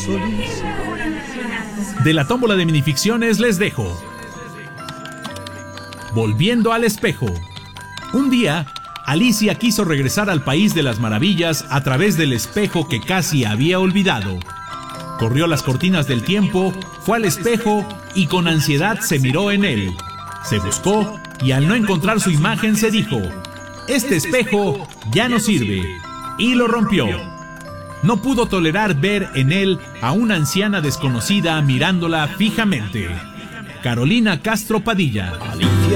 De la tómbola de minificciones les dejo Volviendo al espejo. Un día, Alicia quiso regresar al país de las maravillas a través del espejo que casi había olvidado. Corrió las cortinas del tiempo, fue al espejo y con ansiedad se miró en él. Se buscó y al no encontrar su imagen se dijo: "Este espejo ya no sirve", y lo rompió. No pudo tolerar ver en él a una anciana desconocida mirándola fijamente. Carolina Castro Padilla. Alicia